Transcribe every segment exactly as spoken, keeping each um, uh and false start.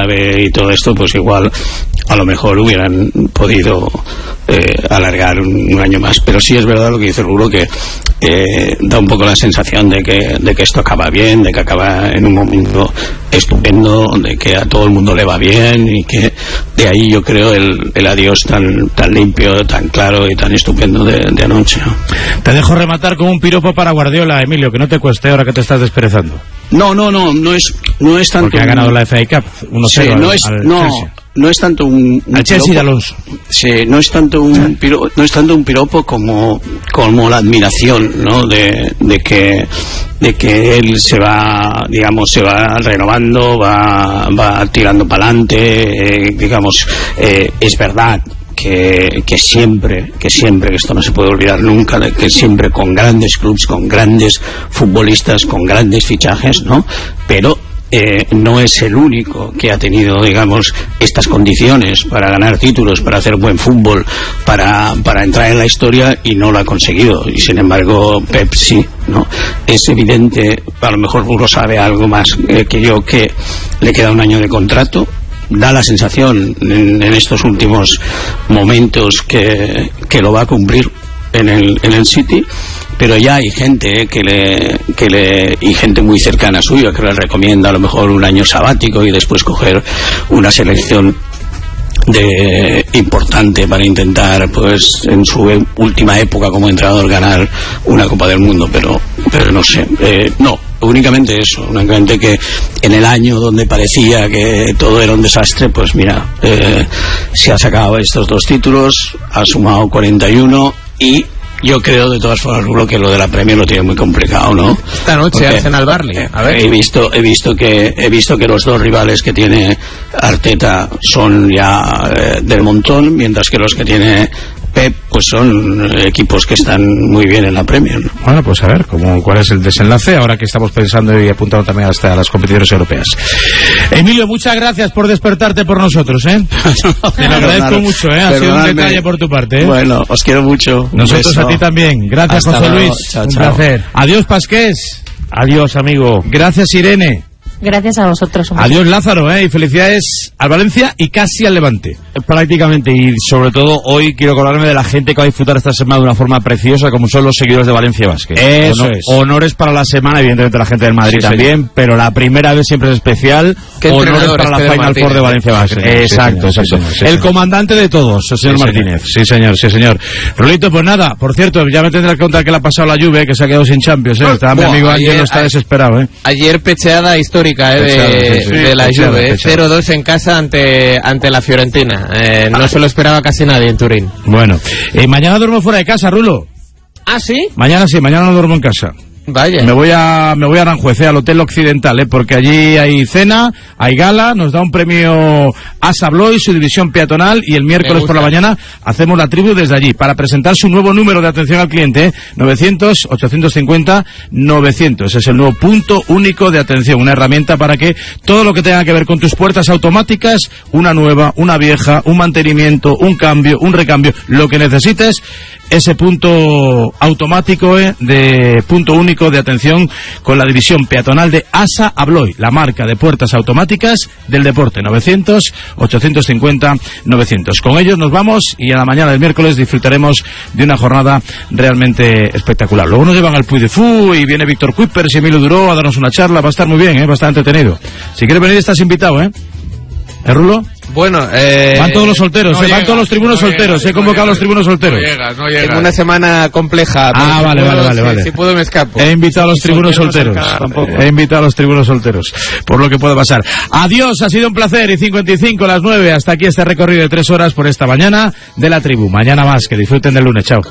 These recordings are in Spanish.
árabe y todo esto, pues igual a lo mejor hubieran podido eh, alargar un, un año más. Pero sí es verdad lo que dice Rulo, que eh, da un poco la sensación de que, de que esto acaba bien, de que acaba en un momento estupendo, de que a todo el mundo le va bien, y que de ahí yo creo el, el adiós tan, tan limpio, tan claro y tan estupendo de, de anoche, ¿no? Te dejo rematar con un piropo para Guardiola, Emilio, que no te cueste ahora que te estás desperezando. No, no, no, no es, no es tanto... Porque ha ganado la F A Cup uno cero, sí, no al, es, al no, Chelsea. No es tanto un, un al Chelsea piropo, de Alonso. Sí, no es tanto un piropo, no es tanto un piropo como, como la admiración, ¿no? De, de que, de que él se va, digamos, se va renovando, va, va tirando para adelante, eh, digamos, eh, es verdad que, que siempre, que siempre, que esto no se puede olvidar nunca, de que siempre con grandes clubs, con grandes futbolistas, con grandes fichajes, ¿no? Pero Eh, no es el único que ha tenido, digamos, estas condiciones para ganar títulos, para hacer buen fútbol, para, para entrar en la historia, y no lo ha conseguido. Y sin embargo Pep sí, ¿no? Es evidente, a lo mejor uno sabe algo más eh, que yo, que le queda un año de contrato. Da la sensación en, en estos últimos momentos que, que lo va a cumplir en el, en el City. Pero ya hay gente eh, que le que le y gente muy cercana suya que le recomienda a lo mejor un año sabático y después coger una selección de importante para intentar, pues, en su e- última época como entrenador, ganar una Copa del Mundo. Pero pero no sé, eh, no únicamente eso, únicamente que en el año donde parecía que todo era un desastre, pues mira, eh, se ha sacado estos dos títulos, ha sumado cuarenta y uno, y yo creo de todas formas, Rulo, que lo de la Premier lo tiene muy complicado, ¿no? Esta noche Arsenal Burnley. A ver. He visto, he visto que he visto que los dos rivales que tiene Arteta son ya eh, del montón, mientras que los que tiene Pep pues son equipos que están muy bien en la Premier, ¿no? Bueno, pues a ver cómo, cuál es el desenlace ahora que estamos pensando y apuntando también hasta las competiciones europeas. Emilio, muchas gracias por despertarte por nosotros, ¿eh? Te lo agradezco mucho, ¿eh? Ha sido un detalle por tu parte, ¿eh? Bueno, os quiero mucho. Nosotros a ti también. Gracias, Hasta José luego. Luis. Chao, un chao. placer. Adiós, Pasqués. Adiós, amigo. Gracias, Irene. Gracias a vosotros. Hombre. Adiós, Lázaro, ¿eh? Y felicidades al Valencia y casi al Levante. Prácticamente, y sobre todo hoy quiero acordarme de la gente que va a disfrutar esta semana de una forma preciosa, como son los seguidores de Valencia Basket. Eso Honor, es. Honores para la semana, evidentemente la gente del Madrid Sí, también, señor. pero la primera vez siempre es especial. ¿Qué Honores entrenador para la Pedro Final Martínez? Four de Valencia Basket. Sí, señor, exacto, sí, señor, exacto. sí, señor, sí, El señor. comandante de todos, el señor Sí, Martínez. Sí, señor, sí, señor. Rolito, pues nada, por cierto, ya me tendrás que contar que le ha pasado a la Juve, que se ha quedado sin Champions, ¿eh? Está, mi Buah, amigo ayer- Ángel está ayer- desesperado, ¿eh? Ayer pecheada histórica, eh, Pecheada, de, sí, sí, de la pecheada, Juve, eh, pecheada. cero dos en casa ante ante la Fiorentina. Eh, no se lo esperaba casi nadie en Turín. Bueno, eh, mañana duermo fuera de casa, Rulo. ¿Ah, sí? Mañana sí, mañana no duermo en casa. Vaya. Me voy a me voy a Aranjuez, eh, al Hotel Occidental, eh, porque allí hay cena, hay gala, nos da un premio Asa Abloy, su división peatonal, y el miércoles por la mañana hacemos la tribu desde allí para presentar su nuevo número de atención al cliente, eh, novecientos, ochocientos cincuenta, novecientos. Es el nuevo punto único de atención, una herramienta para que todo lo que tenga que ver con tus puertas automáticas, una nueva, una vieja, un mantenimiento, un cambio, un recambio, lo que necesites, ese punto automático, eh, de punto único de atención con la división peatonal de Asa Abloy, la marca de puertas automáticas del deporte. Novecientos, ochocientos cincuenta, novecientos. Con ellos nos vamos y a la mañana del miércoles disfrutaremos de una jornada realmente espectacular. Luego nos llevan al Puy de Fu y viene Víctor Kuipers y Emilio Duró a darnos una charla. Va a estar muy bien, ¿eh? Va a estar entretenido. Si quieres venir estás invitado, ¿eh? ¿Eh, Rulo? Bueno, eh... Van todos los solteros, no eh, llega, van todos los tribunos no solteros, llega, he convocado a no los tribunos solteros. No llegas, no llegas. Tengo una semana compleja. pero Ah, si vale, puedo, vale, vale, si, vale. si puedo me escapo. He invitado a los tribunos Soltero no solteros. se acaba tampoco. He invitado a los tribunos solteros. Por lo que puede pasar. Adiós, ha sido un placer. Y cincuenta y cinco, las nueve. Hasta aquí este recorrido de tres horas por esta mañana de la tribu. Mañana más. Que disfruten del lunes. Chao.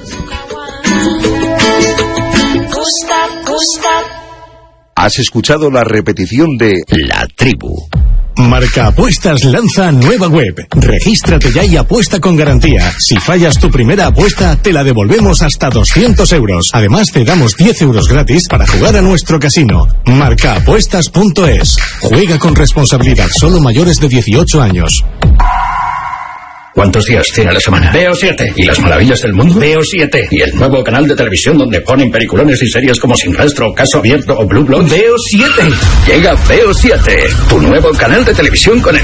Has escuchado la repetición de La Tribu. Marca Apuestas lanza nueva web. Regístrate ya y apuesta con garantía. Si fallas tu primera apuesta, te la devolvemos hasta doscientos euros. Además, te damos diez euros gratis para jugar a nuestro casino. marca apuestas punto es. Juega con responsabilidad. Solo mayores de dieciocho años. ¿Cuántos días tiene la semana? Veo siete. ¿Y las maravillas del mundo? Veo siete. ¿Y el nuevo canal de televisión donde ponen peliculones y series como Sin Rastro, Caso Abierto o Blue Bloods? Veo siete. Llega Veo siete, tu nuevo canal de televisión con el